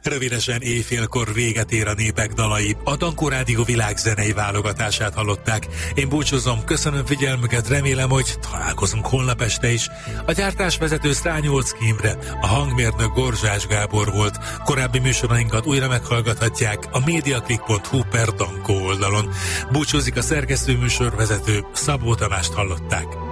Rövidesen éjfélkor véget ér a Népek dalai. A Dankó Rádió világzenei válogatását hallották. Én búcsúzom, köszönöm figyelmüket, remélem, hogy találkozunk holnap este is. A gyártásvezető Sztrányolczky Imre, a hangmérnök Gorzsás Gábor volt. Korábbi műsorainkat újra meghallgathatják a mediaclick.hu/Dankó oldalon. Búcsúzik a szerkesztő műsorvezető, Szabó Tamást hallották.